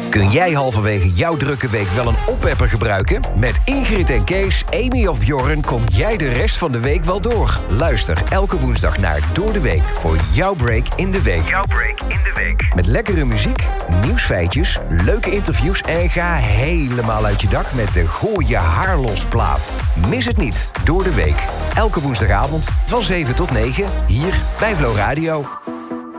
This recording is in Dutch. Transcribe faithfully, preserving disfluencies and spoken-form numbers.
Kun jij halverwege jouw drukke week wel een oppepper gebruiken? Met Ingrid en Kees, Amy of Bjorn kom jij de rest van de week wel door. Luister elke woensdag naar Door de Week voor jouw break in de week. Jouw break in de week. Met lekkere muziek, nieuwsfeitjes, leuke interviews en ga helemaal uit je dak met de Gooi je haar los plaat. Mis het niet, Door de Week. Elke woensdagavond van zeven tot negen hier bij Flow Radio.